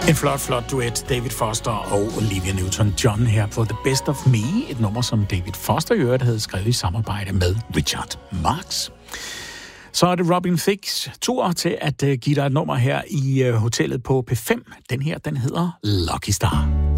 En flot duet, David Foster og Olivia Newton-John her på The Best of Me, et nummer, som David Foster i øvrigt havde skrevet i samarbejde med Richard Marx. Så er det Robin Thicke's tur til at give dig et nummer her i hotellet på P5. Den her, den hedder Lucky Star.